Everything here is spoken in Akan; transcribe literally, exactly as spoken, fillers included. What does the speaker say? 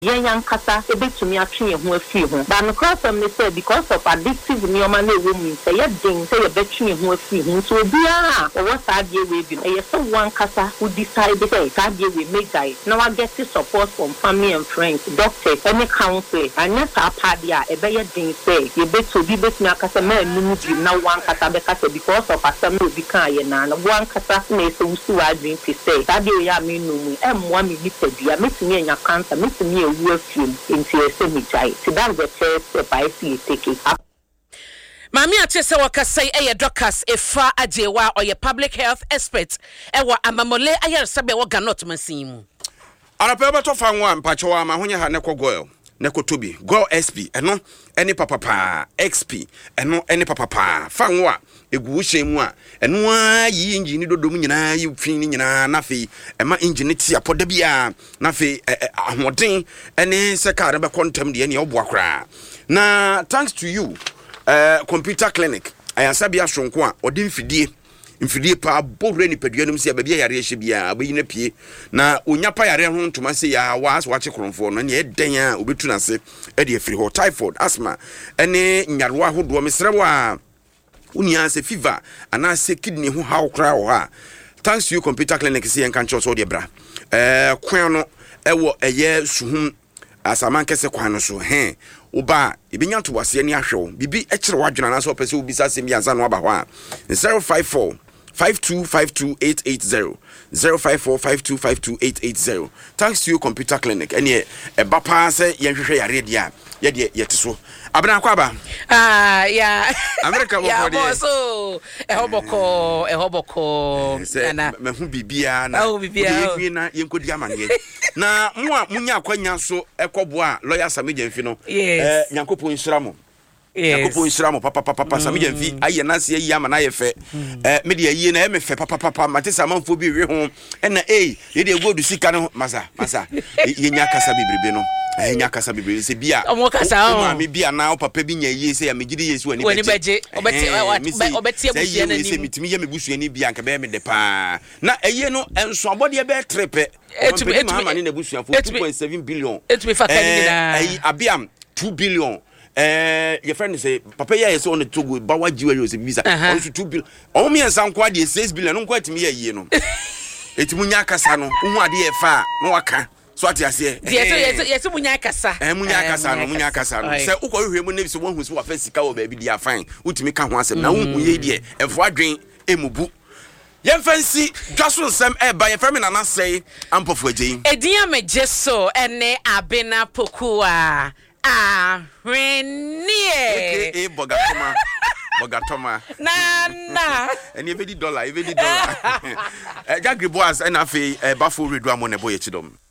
yen yankasa ebetumi atwe ho afi ho ba no cross am say because of addictive nyoma na ewo mu say yedin say yebetwe ho afi ho so bia o what adie we bi e so one kasa who decide say adie we make guy now I get support from family and friends doctors any counsel and net apadia e be yedin say yebeto bi betumi akasa ma anu bi na one kasa be kasa because of asam no bi kan ye na one kasa na so usu adwin fi say adie ya me no mu e mo mi nipedua metumi anya cancer metumi ewu afim into semi jai to that the first by see take it up. Mami atese wakasai eye doctors efa ajewa or your public health expert ewa amamole ayer sabe wa ganot mansimu arapeba to fanwa mpachowa ma honya ha ne kogoel ne kotobi go S P eno eni papapa X P eno eni papapa fanwa egu hyemu a eno a yi engine dodom nyina yi fin nyina na fe ema engine ti apoda bia na fe ahoden eni se ka be kontam de eni oboakra na thanks to you uh, computer clinic ayansabia sonko a odi mfidie mfidie pa bohre ni peduanum se ba bia yare hye bia abayina pie na onyapa yare ho ntoma se ya was wache kronfo no ne eden a obetu na se e de afiri ho typhoid asthma ene nyarewa hodo mesrewa unia se fever ana se kidney ho haw kra wo ha thanks to you computer clinic se en kan cho so de bra eh kwan no ewo eye suhum asaman kese kwan no so he oba ibinya to wase ni ahwew bibi e kire wadwena na so pese obi sase mi ansa no aba ho a zero five four five two five two eight eight zero zero five four five two five two eight eight zero thanks to you computer clinic ene e ba pa se yenhwehwe yare dia ye de yeteso abena kwa ba ah ya America ya boko de so e hoboko e hoboko na me hu bibia na oh bibia ye na yenkodi amane na mo a munya akwanya so ekobo a lawyer Samija Mfi no eh nyankopon nhyiramo Yakopo nhyiramo papa papa papa Samija Mfi aye na se yi ama na ye fe eh me de yi na e me fe papa papa matesa manfo bi we ho na eh ye de godu sika no masa masa ye nya kasa bibrebe no eh nya kasa bibrebe se bia omo kasa o me bia na papa bi nya yi se ya me gidi yesu ani wani beje obeti obeti abusia na ni se mitimi ye me busu ani bia nka be me de pa na eye no enso abode be trepe etumi mama na busu afo two point seven billion etumi fakani na eh abiam two billion eh your friend say papa ya so on the togo bawa jiwe se visa on two billion o me ensan kwa de six billion no kwa etimi ye yi no etimi nya kasa no hu ade e fa no waka so ati ase yes yes yes munya kasa eh munya kasa no munya kasa no se ukọ hwe mu ne so won hu so wa fa sika wo ba bi dia fine utimi ka ho asem na hu ye die efo adwen emubu yen fancy dwaso nsem e ba ye fami na na say ampofo agyin edian mejeso ene abena pokua ah renie e bogatoma bogatoma na na eni evedi dollar evedi dollar eh jagri boas ena fe bafo redu amone boye chidom